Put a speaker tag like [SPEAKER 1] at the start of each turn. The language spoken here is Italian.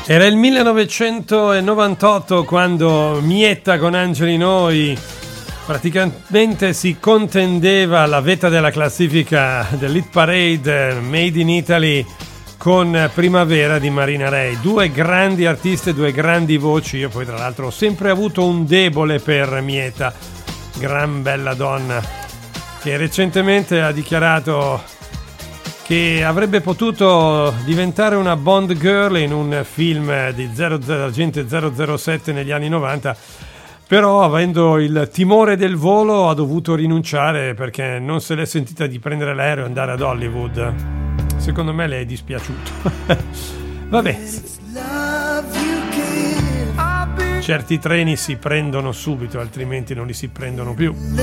[SPEAKER 1] Era il 1998 quando Mietta con Angeli Noi praticamente si contendeva la vetta della classifica dell'Hit Parade Made in Italy con Primavera di Marina Ray. Due grandi artiste, due grandi voci. Io poi tra l'altro ho sempre avuto un debole per Mietta, gran bella donna, che recentemente ha dichiarato che avrebbe potuto diventare una Bond girl in un film di agente 007 negli anni 90, però avendo il timore del volo ha dovuto rinunciare perché non se l'è sentita di prendere l'aereo e andare ad Hollywood. Secondo me le è dispiaciuto. Vabbè, certi treni si prendono subito, altrimenti non li si prendono più.